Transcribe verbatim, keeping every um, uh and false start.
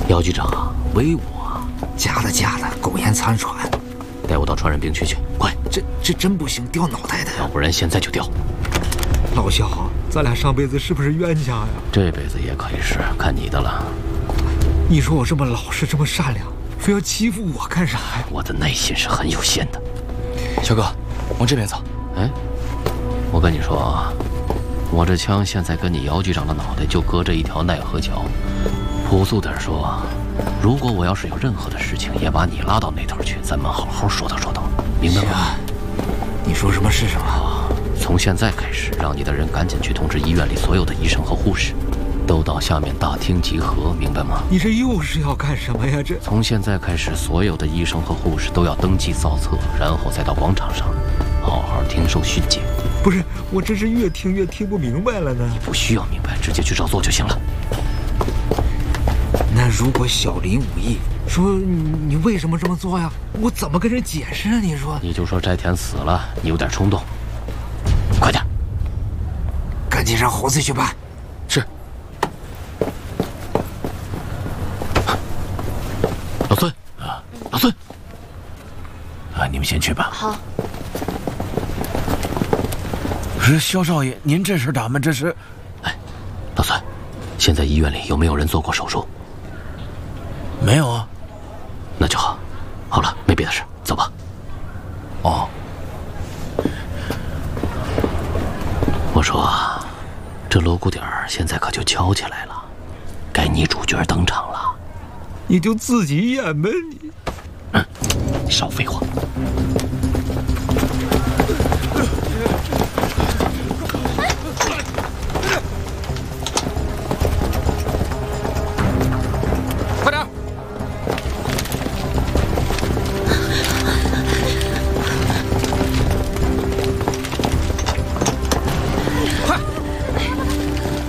姚局长威武啊！ 假的假的，苟延残喘。 带我到传染病区去，快！ 这这真不行，掉脑袋的。 要不然现在就掉。 老肖，咱俩上辈子是不是冤家呀？ 这辈子也可以是，看你的了。 你说我这么老实，这么善良，非要欺负我干啥呀？ 我的耐心是很有限的。 小哥，往这边走。 哎，我跟你说啊，我这枪现在跟你姚局长的脑袋就隔着一条奈何桥。朴素点说，如果我要是有任何的事情，也把你拉到那头去，咱们好好说道说道，明白吗？ 你说什么是什么？ 从现在开始，让你的人赶紧去通知医院里所有的医生和护士，都到下面大厅集合，明白吗？ 你这又是要干什么呀？这从现在开始，所有的医生和护士都要登记造册，然后再到广场上，好好听受训诫。 不是，我真是越听越听不明白了呢。 你不需要明白，直接去照做就行了。 那如果小林武艺说你为什么这么做呀？我怎么跟人解释啊？你说， 你就说斋田死了，你有点冲动，快点， 赶紧让猴子去办。 是。老孙啊，老孙， 啊，你们先去吧。 好。 是肖少爷，您这是打吗？这是。 哎，老孙，现在医院里有没有人做过手术？ 没有啊。 那就好。好了，没别的事，走吧。 哦。 我说啊，这锣鼓点儿现在可就敲起来了，该你主角登场了。 你就自己演呗，你。 嗯，少废话。